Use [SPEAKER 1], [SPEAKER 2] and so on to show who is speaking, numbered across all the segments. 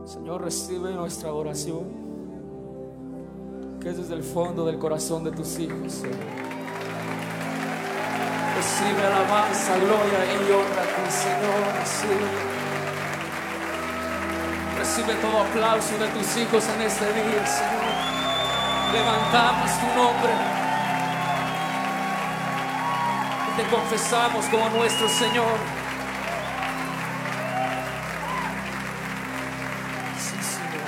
[SPEAKER 1] Señor, recibe nuestra oración, que es desde el fondo del corazón de tus hijos, Señor. Recibe alabanza, gloria y honra a ti, Señor. Recibe todo aplauso de tus hijos en este día, Señor. Levantamos tu nombre y te confesamos como nuestro Señor. Sí, Señor.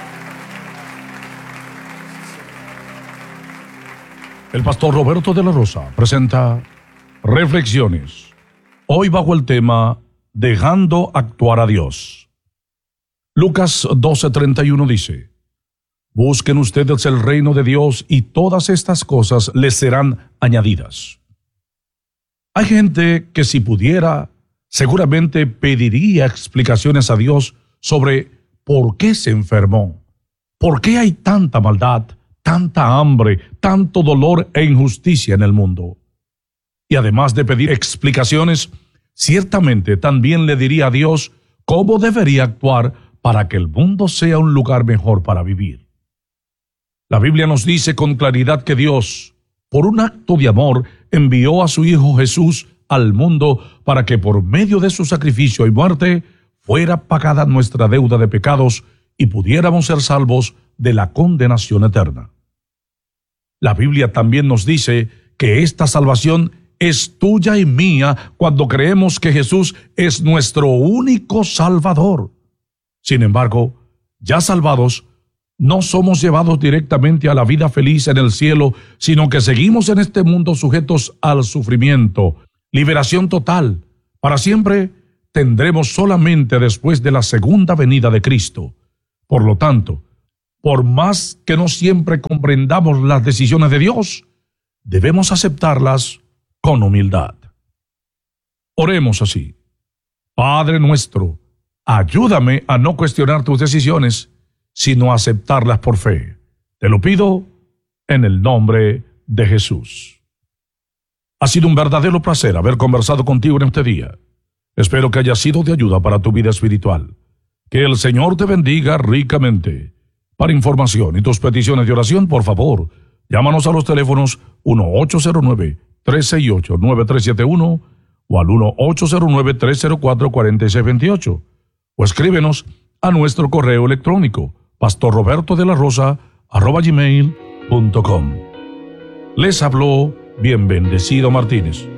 [SPEAKER 2] El pastor Roberto de la Rosa presenta Reflexiones, hoy bajo el tema Dejando actuar a Dios. Lucas 12:31 dice: Busquen ustedes el reino de Dios y todas estas cosas les serán añadidas. Hay gente que, si pudiera, seguramente pediría explicaciones a Dios sobre por qué se enfermó, por qué hay tanta maldad, tanta hambre, tanto dolor e injusticia en el mundo. Y además de pedir explicaciones, ciertamente también le diría a Dios cómo debería actuar para que el mundo sea un lugar mejor para vivir. La Biblia nos dice con claridad que Dios, por un acto de amor, envió a su Hijo Jesús al mundo para que por medio de su sacrificio y muerte fuera pagada nuestra deuda de pecados y pudiéramos ser salvos de la condenación eterna. La Biblia también nos dice que esta salvación es tuya y mía cuando creemos que Jesús es nuestro único Salvador. Sin embargo, ya salvados, no somos llevados directamente a la vida feliz en el cielo, sino que seguimos en este mundo sujetos al sufrimiento, liberación total. Para siempre tendremos solamente después de la segunda venida de Cristo. Por lo tanto, por más que no siempre comprendamos las decisiones de Dios, debemos aceptarlas con humildad. Oremos así: Padre nuestro, ayúdame a no cuestionar tus decisiones, sino a aceptarlas por fe. Te lo pido en el nombre de Jesús. Ha sido un verdadero placer haber conversado contigo en este día. Espero que haya sido de ayuda para tu vida espiritual. Que el Señor te bendiga ricamente. Para información y tus peticiones de oración, por favor, llámanos a los teléfonos 1-809-368-9371 o al 1-809-304-4628, o escríbenos a nuestro correo electrónico pastorrobertodelarosa@gmail.com. Les habló Bien Bendecido Martínez.